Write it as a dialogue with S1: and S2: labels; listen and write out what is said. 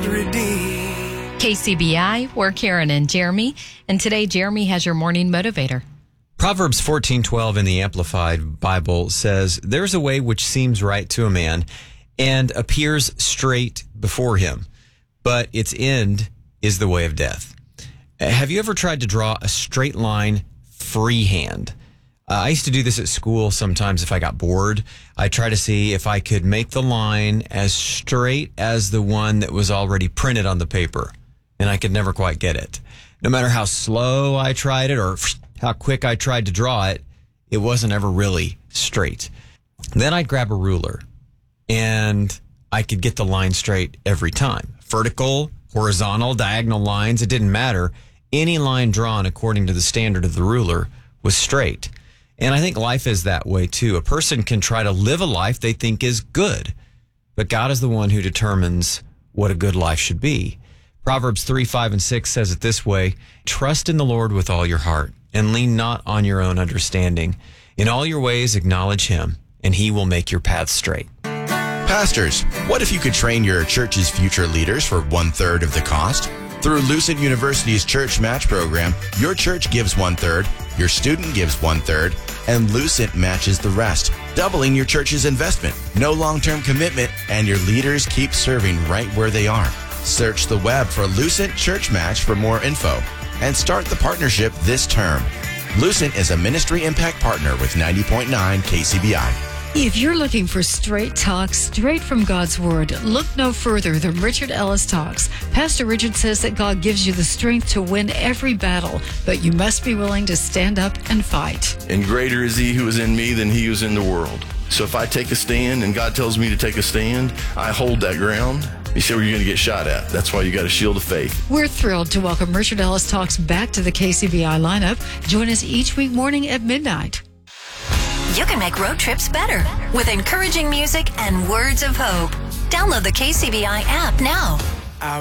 S1: God redeemed.
S2: KCBI, we're Karen and Jeremy, and today Jeremy has your morning motivator.
S3: Proverbs 14:12 in the Amplified Bible says, "There's a way which seems right to a man and appears straight before him, but its end is the way of death." Have you ever tried to draw a straight line freehand? I used to do this at school sometimes if I got bored. I try to see if I could make the line as straight as the one that was already printed on the paper, and I could never quite get it. No matter how slow I tried it or how quick I tried to draw it, it wasn't ever really straight. Then I'd grab a ruler, and I could get the line straight every time. Vertical, horizontal, diagonal lines, it didn't matter. Any line drawn according to the standard of the ruler was straight. And I think life is that way too. A person can try to live a life they think is good, but God is the one who determines what a good life should be. Proverbs 3:5-6 says it this way: "Trust in the Lord with all your heart and lean not on your own understanding. In all your ways acknowledge him, and he will make your paths straight."
S4: Pastors, what if you could train your church's future leaders for 1/3 of the cost? Through Lucent University's Church Match program, your church gives 1/3, your student gives 1/3, and Lucent matches the rest, doubling your church's investment. No long-term commitment, and your leaders keep serving right where they are. Search the web for Lucent Church Match for more info and start the partnership this term. Lucent is a ministry impact partner with 90.9 KCBI.
S5: If you're looking for straight talk, straight from God's Word, look no further than Richard Ellis Talks. Pastor Richard says that God gives you the strength to win every battle, but you must be willing to stand up and fight.
S6: And greater is he who is in me than he who is in the world. So if I take a stand and God tells me to take a stand, I hold that ground. You see where you're going to get shot at. That's why you got a shield of faith.
S5: We're thrilled to welcome Richard Ellis Talks back to the KCBI lineup. Join us each week morning at midnight.
S7: You can make road trips better with encouraging music and words of hope. Download the KCBI app now.